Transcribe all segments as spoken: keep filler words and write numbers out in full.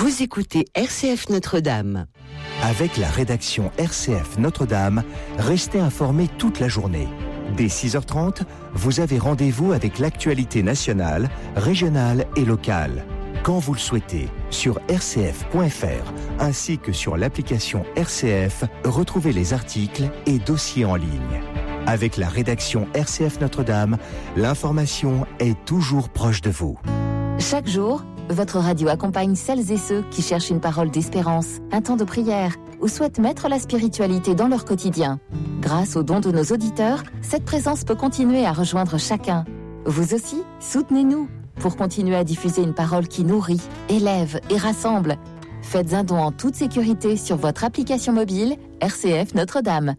Vous écoutez R C F Notre-Dame. Avec la rédaction R C F Notre-Dame, restez informés toute la journée. Dès six heures trente, vous avez rendez-vous avec l'actualité nationale, régionale et locale. Quand vous le souhaitez, sur r c f point f r, ainsi que sur l'application R C F, retrouvez les articles et dossiers en ligne. Avec la rédaction R C F Notre-Dame, l'information est toujours proche de vous. Chaque jour, votre radio accompagne celles et ceux qui cherchent une parole d'espérance, un temps de prière ou souhaitent mettre la spiritualité dans leur quotidien. Grâce aux dons de nos auditeurs, cette présence peut continuer à rejoindre chacun. Vous aussi, soutenez-nous pour continuer à diffuser une parole qui nourrit, élève et rassemble. Faites un don en toute sécurité sur votre application mobile R C F Notre-Dame.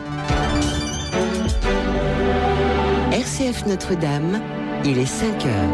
R C F Notre-Dame, il est cinq heures.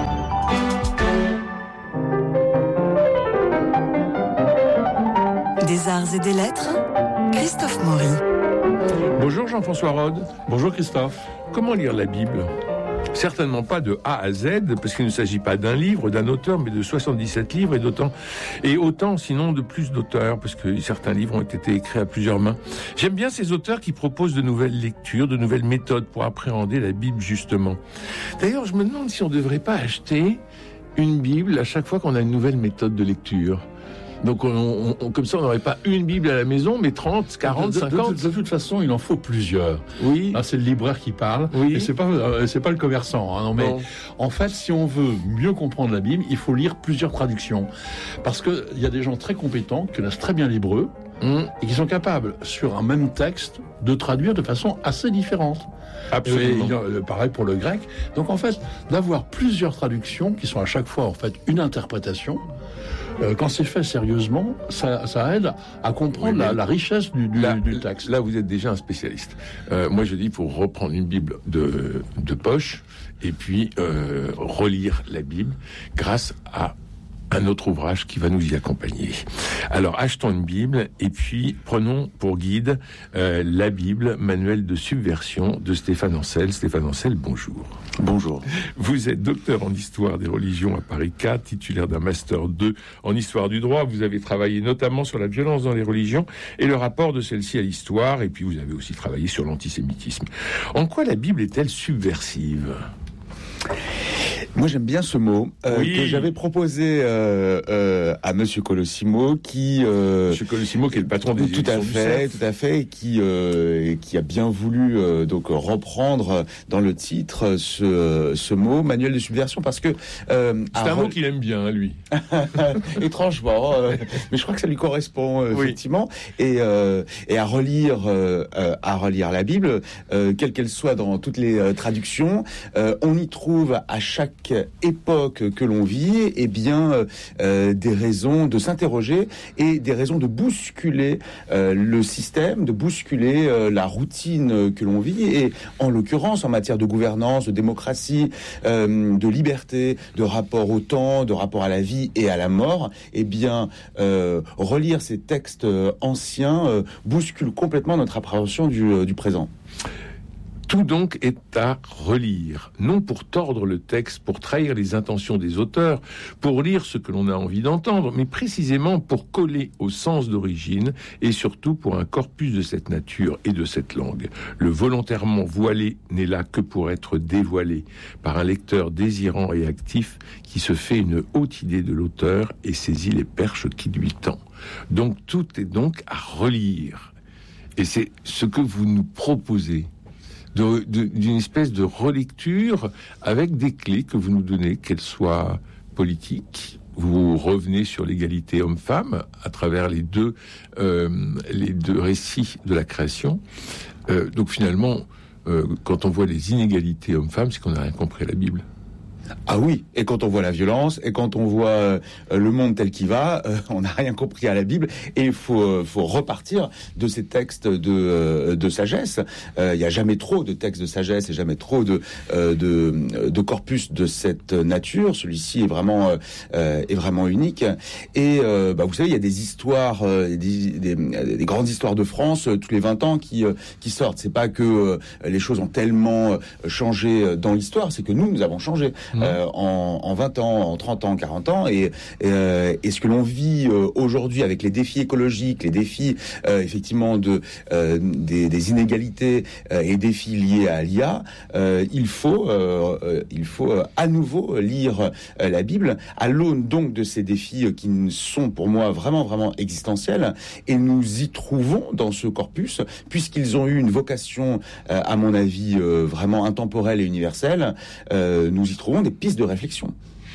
Des arts et des lettres, Christophe Maury. Bonjour Jean-François Rode. Bonjour Christophe. Comment lire la Bible ? Certainement pas de A à Z, parce qu'il ne s'agit pas d'un livre, d'un auteur, mais de soixante-dix-sept livres et d'autant, et autant, sinon, de plus d'auteurs, parce que certains livres ont été écrits à plusieurs mains. J'aime bien ces auteurs qui proposent de nouvelles lectures, de nouvelles méthodes pour appréhender la Bible, justement. D'ailleurs, je me demande si on ne devrait pas acheter une Bible à chaque fois qu'on a une nouvelle méthode de lecture. Donc, on, on, comme ça, on n'aurait pas une Bible à la maison, mais trente, quarante, de, de, cinquante. De, de, de toute façon, il en faut plusieurs. Oui. Là, c'est le libraire qui parle. Oui. Et c'est pas, euh, c'est pas le commerçant. Hein, non, mais non. En fait, si on veut mieux comprendre la Bible, il faut lire plusieurs traductions. Parce que il y a des gens très compétents qui connaissent très bien l'hébreu mmh. et qui sont capables, sur un même texte, de traduire de façon assez différente. Absolument. Et, euh, pareil pour le grec. Donc, en fait, d'avoir plusieurs traductions qui sont à chaque fois, en fait, une interprétation. Euh, quand c'est fait sérieusement, ça, ça aide à comprendre oui, la, la richesse du, du, là, du texte. Là, vous êtes déjà un spécialiste. Euh, moi, je dis, il faut reprendre une Bible de, de poche et puis euh, relire la Bible grâce à un autre ouvrage qui va nous y accompagner. Alors, achetons une Bible et puis prenons pour guide euh, la Bible, manuel de subversion de Stéphane Ancel. Stéphane Ancel, bonjour. Bonjour. Vous êtes docteur en histoire des religions à Paris quatre, titulaire d'un master deux en histoire du droit. Vous avez travaillé notamment sur la violence dans les religions et le rapport de celle-ci à l'histoire. Et puis, vous avez aussi travaillé sur l'antisémitisme. En quoi la Bible est-elle subversive ? Moi, j'aime bien ce mot euh, oui. que j'avais proposé euh, euh, à Monsieur Colosimo, qui euh, Monsieur Colosimo, qui est le patron des tout à fait, tout à fait, et qui euh, et qui a bien voulu euh, donc reprendre dans le titre ce ce mot, manuel de subversion, parce que euh, c'est un re... mot qu'il aime bien, lui. Étrangement, euh, mais je crois que ça lui correspond euh, oui. effectivement, et euh, et à relire euh, à relire la Bible, euh, quelle qu'elle soit dans toutes les euh, traductions, euh, on y trouve à chaque époque que l'on vit, eh bien, euh, des raisons de s'interroger et des raisons de bousculer euh, le système, de bousculer euh, la routine que l'on vit. Et en l'occurrence, en matière de gouvernance, de démocratie, euh, de liberté, de rapport au temps, de rapport à la vie et à la mort, eh bien, euh, relire ces textes anciens euh, bouscule complètement notre appréhension du, du présent. Tout donc est à relire, non pour tordre le texte, pour trahir les intentions des auteurs, pour lire ce que l'on a envie d'entendre, mais précisément pour coller au sens d'origine et surtout pour un corpus de cette nature et de cette langue. Le volontairement voilé n'est là que pour être dévoilé par un lecteur désirant et actif qui se fait une haute idée de l'auteur et saisit les perches qui lui tend. Donc tout est donc à relire. Et c'est ce que vous nous proposez. De, de, d'une espèce de relecture avec des clés que vous nous donnez, qu'elles soient politiques. Vous revenez sur l'égalité homme-femme à travers les deux, euh, les deux récits de la création. Euh, donc finalement, euh, quand on voit les inégalités homme-femme, c'est qu'on n'a rien compris à la Bible. Ah oui, et quand on voit la violence, et quand on voit euh, le monde tel qu'il va, euh, on n'a rien compris à la Bible, et il faut, euh, faut repartir de ces textes de, euh, de sagesse. Il n'y a jamais trop de textes de sagesse, et jamais trop de, euh, de, de corpus de cette nature. Celui-ci est vraiment, euh, est vraiment unique. Et euh, bah, vous savez, il y a des histoires, euh, des, des, des grandes histoires de France, euh, tous les vingt ans qui, euh, qui sortent. C'est pas que euh, les choses ont tellement changé dans l'histoire, c'est que nous, nous avons changé. mmh. euh, en, en vingt ans, en trente ans, quarante ans, et, et, et ce que l'on vit euh, aujourd'hui avec les défis écologiques, les défis euh, effectivement de euh, des, des inégalités euh, et défis liés à l'I A, euh, il faut euh, euh, il faut euh, à nouveau lire euh, la Bible à l'aune donc de ces défis euh, qui sont pour moi vraiment vraiment existentiels, et nous y trouvons dans ce corpus, puisqu'ils ont eu une vocation euh, à mon avis euh, vraiment intemporelle et universelle, euh, nous y trouvons des pistes de réflexion.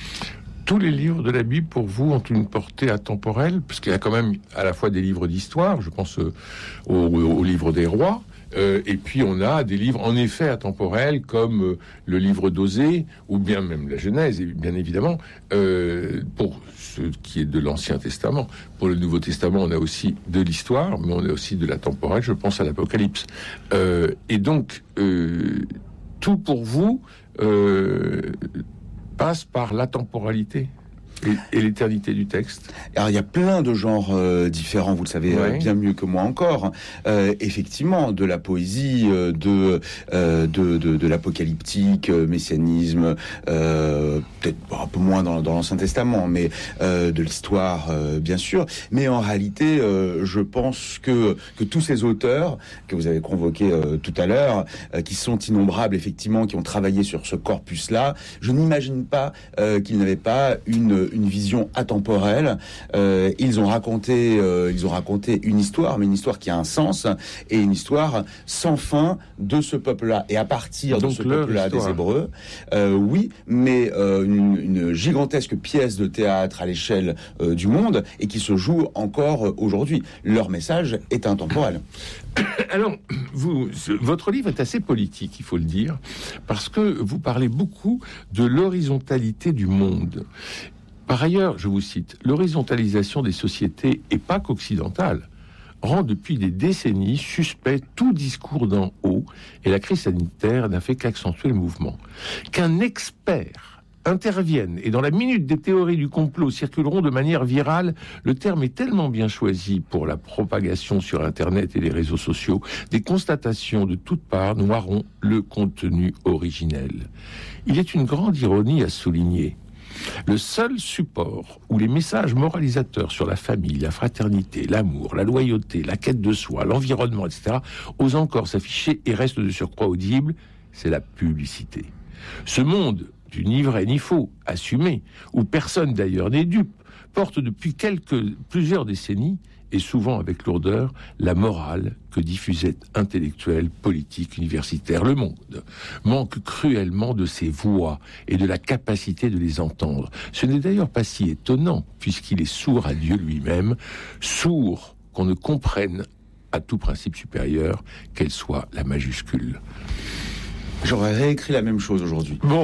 Tous les livres de la Bible, pour vous, ont une portée atemporelle, parce qu'il y a quand même à la fois des livres d'histoire, je pense euh, au, au livre des rois, euh, et puis on a des livres en effet atemporels, comme euh, le livre d'Osée, ou bien même la Genèse, bien évidemment, euh, pour ce qui est de l'Ancien Testament. Pour le Nouveau Testament, on a aussi de l'histoire, mais on a aussi de l'atemporel, je pense à l'Apocalypse. Euh, et donc, euh, tout pour vous... Euh, passe par la temporalité et, et l'éternité du texte. Alors il y a plein de genres euh, différents, vous le savez ouais. euh, bien mieux que moi encore. Euh, effectivement, de la poésie, euh, de, euh, de de de l'apocalyptique, euh, messianisme, euh, peut-être un peu moins dans, dans l'Ancien Testament, mais euh, de l'histoire, euh, bien sûr. Mais en réalité, euh, je pense que que tous ces auteurs que vous avez convoqués euh, tout à l'heure, euh, qui sont innombrables effectivement, qui ont travaillé sur ce corpus-là, je n'imagine pas euh, qu'ils n'avaient pas une une vision atemporelle. Euh, ils ont raconté, euh, ils ont raconté une histoire, mais une histoire qui a un sens, et une histoire sans fin de ce peuple-là. Et à partir Donc de ce peuple-là histoire. des Hébreux, euh, oui, mais euh, une, une gigantesque pièce de théâtre à l'échelle euh, du monde, et qui se joue encore euh, aujourd'hui. Leur message est intemporel. Alors, vous, votre livre est assez politique, il faut le dire, parce que vous parlez beaucoup de l'horizontalité du monde. Par ailleurs, je vous cite, l'horizontalisation des sociétés, et pas qu'occidentale, rend depuis des décennies suspect tout discours d'en haut, et la crise sanitaire n'a fait qu'accentuer le mouvement. Qu'un expert intervienne, et dans la minute des théories du complot circuleront de manière virale, le terme est tellement bien choisi pour la propagation sur Internet et les réseaux sociaux, des constatations de toutes parts noieront le contenu originel. Il est une grande ironie à souligner. Le seul support où les messages moralisateurs sur la famille, la fraternité, l'amour, la loyauté, la quête de soi, l'environnement, et cetera, osent encore s'afficher et restent de surcroît audibles, c'est la publicité. Ce monde du ni vrai ni faux, assumé, où personne d'ailleurs n'est dupe, porte depuis quelques, plusieurs décennies, et souvent avec lourdeur, la morale que diffusaient intellectuels, politiques, universitaires. Le monde manque cruellement de ces voix et de la capacité de les entendre. Ce n'est d'ailleurs pas si étonnant, puisqu'il est sourd à Dieu lui-même, sourd qu'on ne comprenne à tout principe supérieur, quelle soit la majuscule. J'aurais réécrit la même chose aujourd'hui. Bon,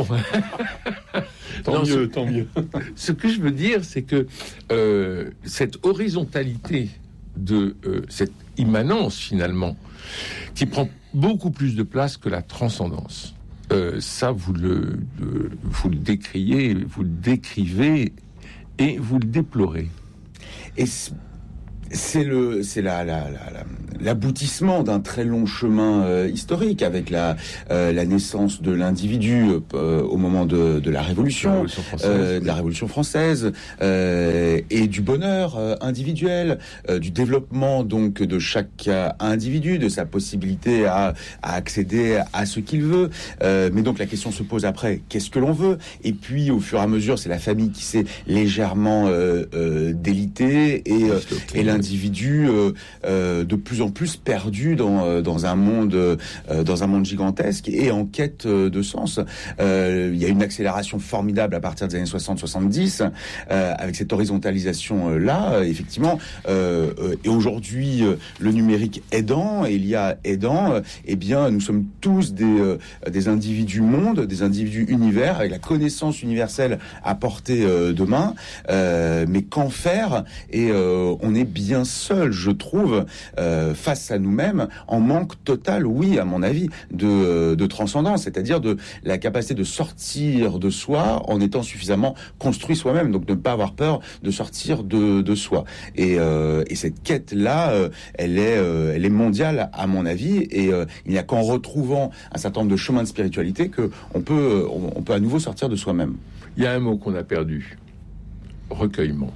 tant non, mieux, ce, tant mieux. Ce que je veux dire, c'est que euh, cette horizontalité de euh, cette immanence finalement, qui prend beaucoup plus de place que la transcendance. Euh, ça, vous le, le, vous le décriez, vous le décrivez et vous le déplorez. Et c'est le, c'est la, la, la, la, l'aboutissement d'un très long chemin euh, historique, avec la, euh, la naissance de l'individu euh, au moment de, de la Révolution, la Révolution française, euh, de la Révolution française, euh, et du bonheur euh, individuel, euh, du développement donc de chaque individu, de sa possibilité à, à accéder à ce qu'il veut. Euh, mais donc la question se pose après, qu'est-ce que l'on veut ? Et puis au fur et à mesure, c'est la famille qui s'est légèrement euh, euh, délitée, et, euh, et l'individu euh, euh, de plus en plus perdu dans dans un monde euh, dans un monde gigantesque et en quête de sens. Euh, il y a une accélération formidable à partir des années soixante soixante-dix euh, avec cette horizontalisation euh, là, effectivement. Euh, euh, et aujourd'hui, euh, le numérique aidant, et l'I A aidant, euh, eh bien, nous sommes tous des euh, des individus monde, des individus univers, avec la connaissance universelle à portée euh, de main. Euh, mais qu'en faire ? Et euh, on est bien seul, je trouve, euh, face à nous-mêmes, en manque total, oui, à mon avis, de, de transcendance, c'est-à-dire de la capacité de sortir de soi en étant suffisamment construit soi-même, donc de ne pas avoir peur de sortir de, de soi. Et, euh, et cette quête-là, euh, elle est, euh, elle est mondiale, à mon avis, et euh, il n'y a qu'en retrouvant un certain nombre de chemins de spiritualité que on peut, on, on peut à nouveau sortir de soi-même. Il y a un mot qu'on a perdu. Recueillement.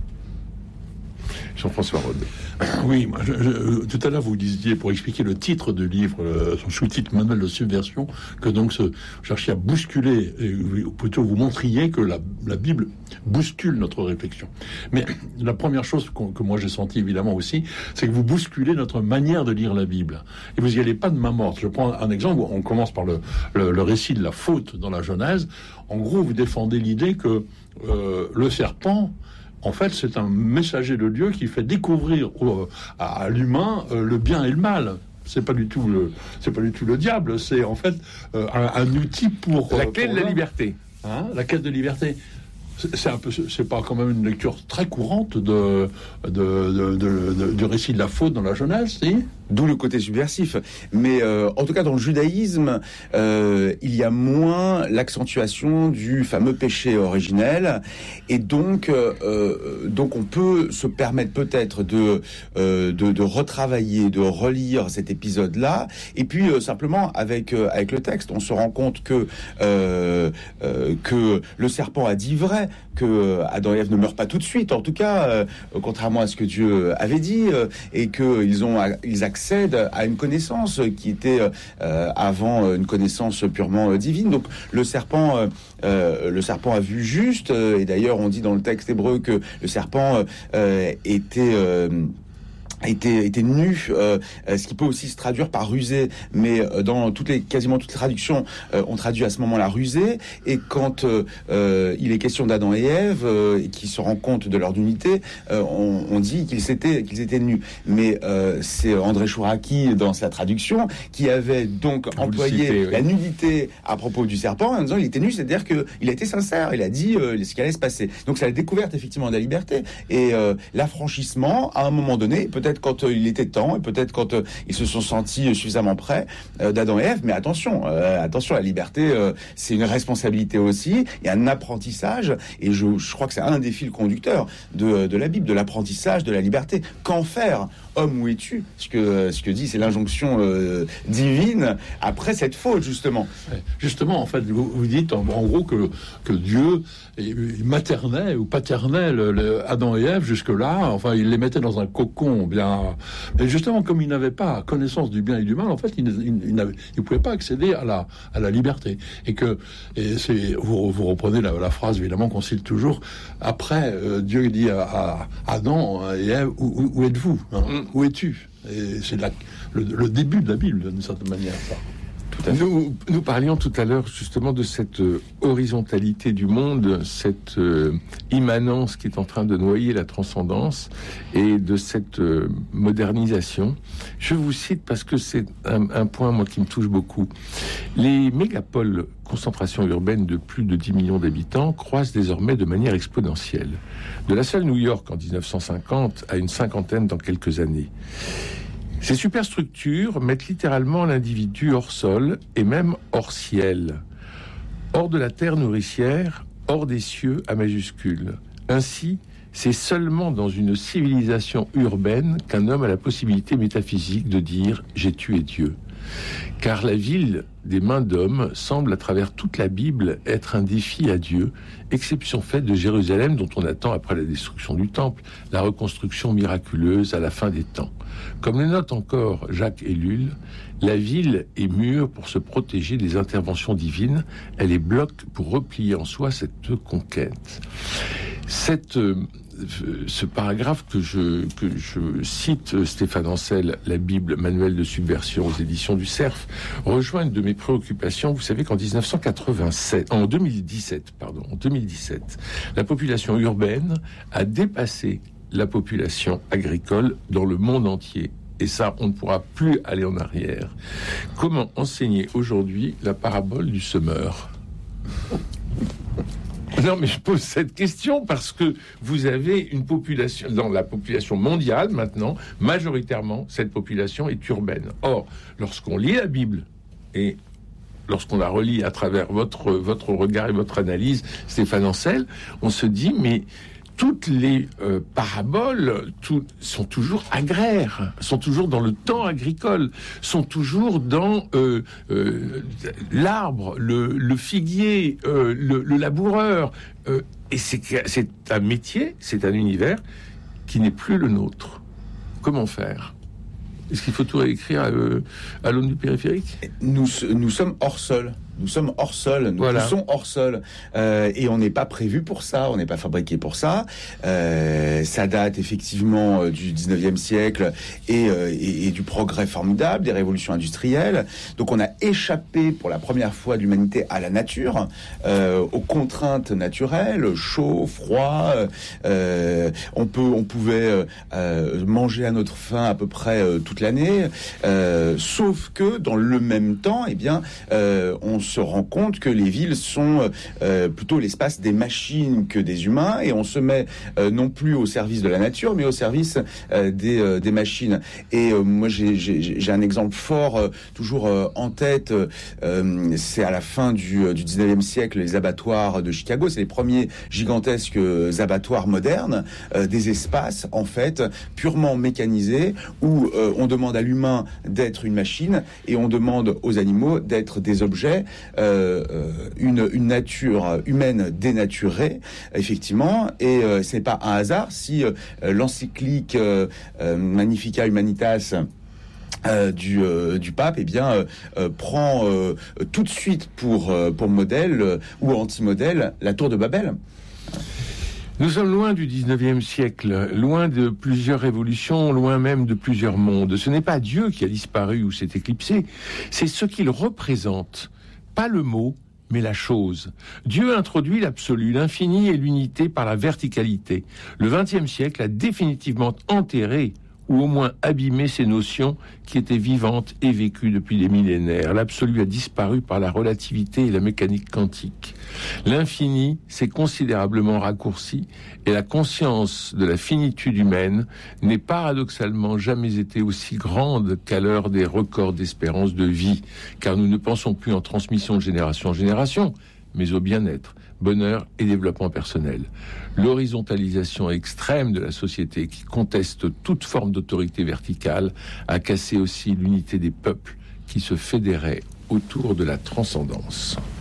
Jean-François Rode. Oui, moi, je, je, tout à l'heure vous disiez, pour expliquer le titre du livre, euh, son sous-titre Manuel de subversion, que donc ce, cherchiez à bousculer, et, ou plutôt vous montriez que la, la Bible bouscule notre réflexion. Mais la première chose que moi j'ai senti évidemment aussi, c'est que vous bousculez notre manière de lire la Bible. Et vous n'y allez pas de main morte. Je prends un exemple, on commence par le, le, le récit de la faute dans la Genèse. En gros, vous défendez l'idée que euh, le serpent, en fait, c'est un messager de Dieu qui fait découvrir euh, à, à l'humain euh, le bien et le mal. C'est pas du tout le, c'est pas du tout le diable. C'est en fait euh, un, un outil pour la clé pour de la liberté. Hein, la quête de liberté. C'est un peu, c'est pas quand même une lecture très courante de, de, de, de, de du récit de la faute dans la Genèse, si? D'où le côté subversif. Mais euh, en tout cas, dans le judaïsme, euh, il y a moins l'accentuation du fameux péché originel, et donc, euh, donc on peut se permettre peut-être de, euh, de de retravailler, de relire cet épisode-là, et puis euh, simplement avec euh, avec le texte, on se rend compte que euh, euh, que le serpent a dit vrai, que Adam et Ève ne meurent pas tout de suite, en tout cas, euh, contrairement à ce que Dieu avait dit, euh, et que ils ont ils accèdent à une connaissance qui était euh, avant une connaissance purement euh, divine. Donc le serpent, euh, euh, le serpent a vu juste, euh, et d'ailleurs on dit dans le texte hébreu que le serpent euh, était euh, était était nu, euh, ce qui peut aussi se traduire par rusé, mais dans toutes les quasiment toutes les traductions, euh, on traduit à ce moment-là rusé. Et quand euh, il est question d'Adam et Ève, euh, et qui se rendent compte de leur nudité, euh, on, on dit qu'ils étaient qu'ils étaient nus. Mais euh, c'est André Chouraki dans sa traduction qui avait donc Vous employé citez, oui. la nudité à propos du serpent en disant il était nu, c'est-à-dire que il a été sincère, il a dit euh, ce qui allait se passer. Donc c'est la découverte effectivement de la liberté et euh, l'affranchissement à un moment donné, peut-être quand euh, il était temps, et peut-être quand euh, ils se sont sentis suffisamment prêts euh, d'Adam et Ève. Mais attention, euh, attention, la liberté, euh, c'est une responsabilité aussi, il y a un apprentissage, et je, je crois que c'est un des fils conducteurs de, de la Bible, de l'apprentissage de la liberté. Qu'en faire, homme, où es-tu? Ce que ce que dit, c'est l'injonction euh, divine après cette faute, justement. Justement, en fait, vous, vous dites en, en gros que que Dieu maternait ou paternait le, le Adam et Ève jusque-là. Enfin, il les mettait dans un cocon bien. Mais justement, comme ils n'avaient pas connaissance du bien et du mal, en fait, ils ne pouvaient pas accéder à la à la liberté. Et que et c'est vous vous reprenez la, la phrase évidemment qu'on cite toujours. Après, euh, Dieu dit à, à Adam et Ève, où, où, où êtes-vous, hein, mm. Où es-tu? Et c'est la, le, le début de la Bible d'une certaine manière. Ça. Nous, nous parlions tout à l'heure justement de cette euh, horizontalité du monde, cette euh, immanence qui est en train de noyer la transcendance et de cette euh, modernisation. Je vous cite parce que c'est un, un point, moi, qui me touche beaucoup. Les mégapoles, concentration urbaine de plus de dix millions d'habitants, croissent désormais de manière exponentielle. De la seule New York en dix-neuf cent cinquante à une cinquantaine dans quelques années. Ces superstructures mettent littéralement l'individu hors sol et même hors ciel, hors de la terre nourricière, hors des cieux à majuscules. Ainsi, c'est seulement dans une civilisation urbaine qu'un homme a la possibilité métaphysique de dire « j'ai tué Dieu ». Car la ville des mains d'hommes semble à travers toute la Bible être un défi à Dieu, exception faite de Jérusalem dont on attend après la destruction du temple, la reconstruction miraculeuse à la fin des temps. Comme le note encore Jacques Ellul, la ville est mûre pour se protéger des interventions divines, elle est bloc pour replier en soi cette conquête. Cette... Euh, ce paragraphe que je, que je cite, Stéphane Ancel, la Bible, manuel de subversion aux éditions du Cerf, rejoint une de mes préoccupations. Vous savez qu'en dix-neuf cent quatre-vingt-sept, en deux mille dix-sept, pardon, en deux mille dix-sept, la population urbaine a dépassé la population agricole dans le monde entier. Et ça, on ne pourra plus aller en arrière. Comment enseigner aujourd'hui la parabole du semeur ? Non, mais je pose cette question parce que vous avez une population, dans la population mondiale maintenant, majoritairement, cette population est urbaine. Or, lorsqu'on lit la Bible, et lorsqu'on la relit à travers votre, votre regard et votre analyse, Stéphane Ancel, on se dit, mais toutes les euh, paraboles tout, sont toujours agraires, sont toujours dans le temps agricole, sont toujours dans euh, euh, l'arbre, le, le figuier, euh, le, le laboureur. Euh, et c'est, c'est un métier, c'est un univers qui n'est plus le nôtre. Comment faire ? Est-ce qu'il faut tout réécrire à, euh, à l'aune du périphérique ? Nous, nous sommes hors sol. Nous sommes hors sol, nous voilà. poussons hors sol, euh, et on n'est pas prévu pour ça, on n'est pas fabriqué pour ça. Euh, ça date effectivement euh, du dix-neuvième siècle et, euh, et, et du progrès formidable, des révolutions industrielles. Donc on a échappé pour la première fois de l'humanité à la nature, euh, aux contraintes naturelles, chaud, froid. Euh, on peut, on pouvait euh, manger à notre faim à peu près euh, toute l'année, euh, sauf que dans le même temps, eh bien, euh, on se rend compte que les villes sont euh, plutôt l'espace des machines que des humains, et on se met euh, non plus au service de la nature, mais au service euh, des, euh, des machines. Et euh, moi, j'ai, j'ai, j'ai un exemple fort, euh, toujours euh, en tête, euh, c'est à la fin du, du dix-neuvième siècle, les abattoirs de Chicago, c'est les premiers gigantesques abattoirs modernes, euh, des espaces, en fait, purement mécanisés, où euh, on demande à l'humain d'être une machine, et on demande aux animaux d'être des objets. Euh, une, une nature humaine dénaturée, effectivement, et euh, c'est pas un hasard si euh, l'encyclique euh, euh, Magnificat Humanitas Euh, du, euh, du pape, eh bien, euh, euh, prend euh, tout de suite pour, euh, pour modèle euh, ou anti-modèle la tour de Babel. Nous sommes loin du dix-neuvième siècle, loin de plusieurs révolutions, loin même de plusieurs mondes. Ce n'est pas Dieu qui a disparu ou s'est éclipsé, c'est ce qu'il représente. Pas le mot, mais la chose. Dieu introduit l'absolu, l'infini et l'unité par la verticalité. Le vingtième siècle a définitivement enterré ou au moins abîmer ces notions qui étaient vivantes et vécues depuis des millénaires. L'absolu a disparu par la relativité et la mécanique quantique. L'infini s'est considérablement raccourci et la conscience de la finitude humaine n'est paradoxalement jamais été aussi grande qu'à l'heure des records d'espérance de vie, car nous ne pensons plus en transmission de génération en génération, mais au bien-être, bonheur et développement personnel. L'horizontalisation extrême de la société qui conteste toute forme d'autorité verticale a cassé aussi l'unité des peuples qui se fédéraient autour de la transcendance.